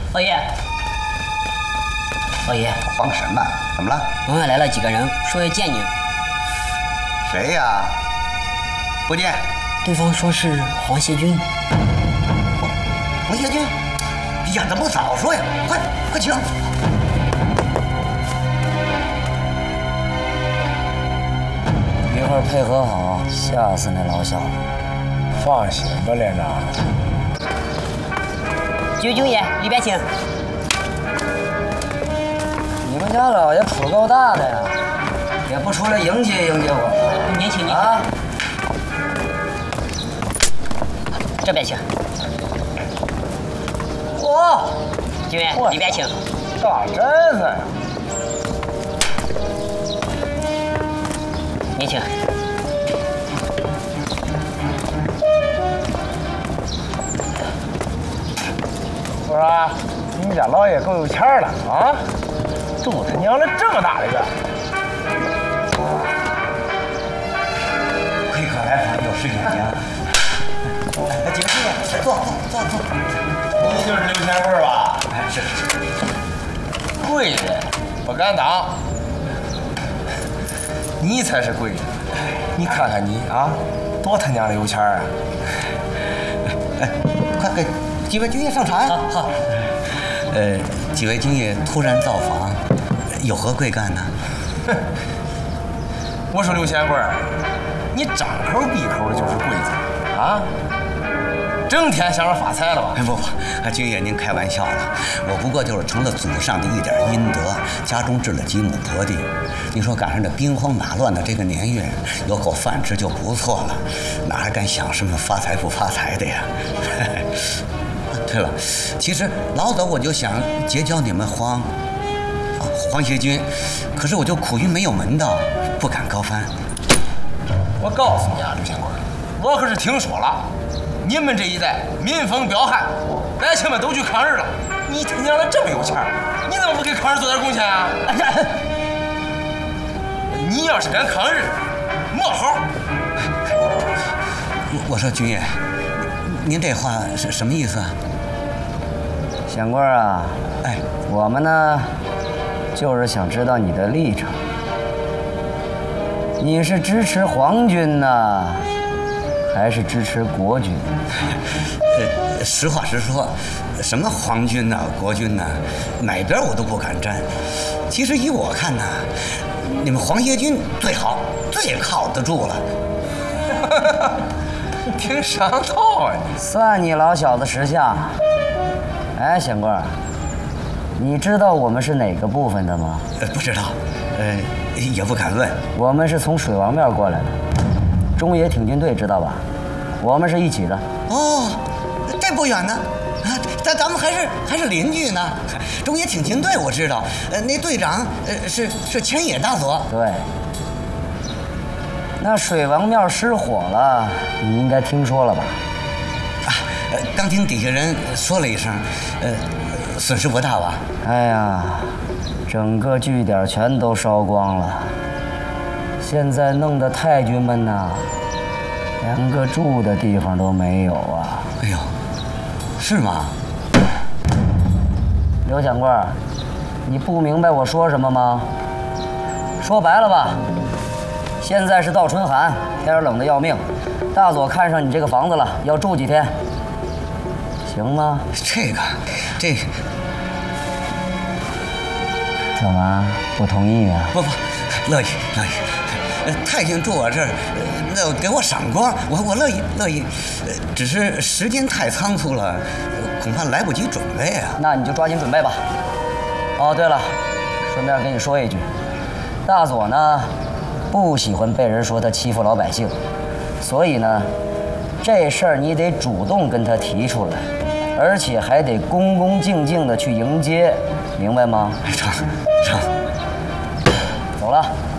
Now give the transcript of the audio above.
老爷，老爷， 慌什么？怎么了？ 门外来了几个人，说要见您。 谁呀？不见。 对方说是黄协军。 黄协军？哎呀，怎么不早说呀？快请。 一会儿配合好，吓死那老小子。 放心吧，连长。 九爷，里边请。 你们家老爷谱够大的呀，也不出来迎接我。 您请。 啊！ 这边请。 哇！ 九爷，里边请。 大阵子呀！ 您请。 我说，你们家老爷够有钱了啊！住他娘的这么大的院！ 贵客来访，有失远迎。几位兄弟，坐。 你就是刘钱贵吧？ 哎，是。 贵人不敢当，你才是贵人。你看看你啊，多他娘的有钱啊！ 哎，快给几位军爷上茶呀！ 好。 几位军爷突然造访，有何贵干呢？ 我说刘钱贵，你张口闭口的就是贵子啊！整天想着发财了吧？ 不，军爷您开玩笑了，我不过就是成了祖上的一点阴德，家中置了几亩薄地。你说赶上这兵荒马乱的这个年月，有口饭吃就不错了，哪还敢想什么发财不发财的呀？对了，其实老早我就想结交你们黄协军，可是我就苦于没有门道，不敢高攀。 我告诉你啊，刘钱贵，我可是听说了，你们这一代民风彪悍，百姓们都去抗日了。你他娘的这么有钱，你怎么不给抗日做点贡献啊？你要是敢抗日，没好。 我说军爷，您这话是什么意思啊？ 显贵啊， 哎， 我们呢，就是想知道你的立场。你是支持皇军呢，还是支持国军？ 实话实说，什么皇军呐、国军呐，哪边我都不敢沾。其实依我看呐，你们黄协军最好，最靠得住了。 挺上套啊你！ 算你老小子识相。哎，显贵，你知道我们是哪个部分的吗？ 不知道，也不敢问。 我们是从水王庙过来的，中野挺军队知道吧？我们是一起的。 哦，这不远呢，啊，咱们还是邻居呢。中野挺军队我知道，那队长是千野大佐。 对。那水王庙失火了，你应该听说了吧？ 啊，刚听底下人说了一声，损失不大吧？ 哎呀，整个据点全都烧光了，现在弄得太军们呐，连个住的地方都没有啊！ 哎呦，是吗？ 刘显贵，你不明白我说什么吗？说白了吧，现在是倒春寒，天冷得要命。大佐看上你这个房子了，要住几天，行吗？ 这怎么不同意啊？ 不，乐意。太君住我这儿，那给我赏光，我乐意。只是时间太仓促了，恐怕来不及准备啊。 那你就抓紧准备吧。哦，对了，顺便跟你说一句，大佐呢不喜欢被人说他欺负老百姓，所以呢，这事儿你得主动跟他提出来，而且还得恭恭敬敬的去迎接，明白吗？ 成。 走了